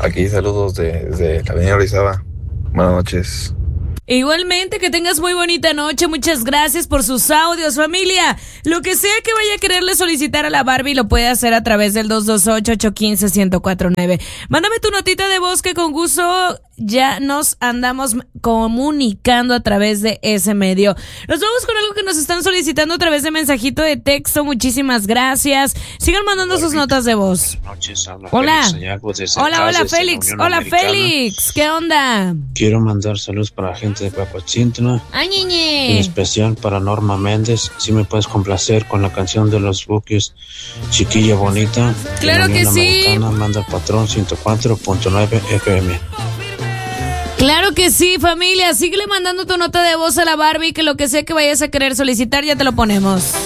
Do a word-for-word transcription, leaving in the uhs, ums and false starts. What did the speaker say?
Aquí saludos de, de la avenida Orizaba. Buenas noches. Igualmente, que tengas muy bonita noche. Muchas gracias por sus audios, familia. Lo que sea que vaya a quererle solicitar a la Barbie lo puede hacer a través del dos dos ocho, ocho uno cinco, uno cero cuatro nueve. Mándame tu notita de voz que con gusto ya nos andamos comunicando a través de ese medio. Nos vamos con algo que nos están solicitando a través de mensajito de texto. Muchísimas gracias. Sigan mandando sus notas de voz. Buenas noches, habla Hola. Félix Sayago desde Hola, acá, hola desde Félix. la Unión Hola Americana. Félix. ¿Qué onda? Quiero mandar saludos para la gente de Papachintla. Ay, En ñeñe. especial para Norma Méndez. Si me puedes complacer con la canción de los Buques, Chiquilla Bonita. Claro La que Unión sí. Americana manda el patrón ciento cuatro punto nueve F M. Claro que sí, familia. Síguele mandando tu nota de voz a la Barbie, que lo que sea que vayas a querer solicitar ya te lo ponemos.